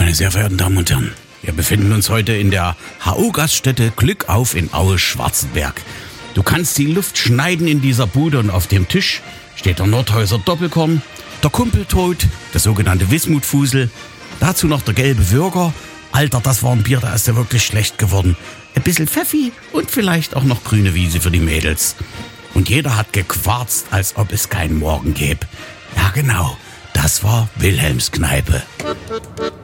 Meine sehr verehrten Damen und Herren, wir befinden uns heute in der HO-Gaststätte Glück auf in Aue-Schwarzenberg. Du kannst die Luft schneiden in dieser Bude und auf dem Tisch steht der Nordhäuser Doppelkorn, der Kumpeltod, der sogenannte Wismutfusel, dazu noch der gelbe Würger. Alter, das war ein Bier, da ist ja wirklich schlecht geworden. Ein bisschen Pfeffi und vielleicht auch noch grüne Wiese für die Mädels. Und jeder hat gequarzt, als ob es keinen Morgen gäbe. Ja genau, das war Wilhelms Kneipe.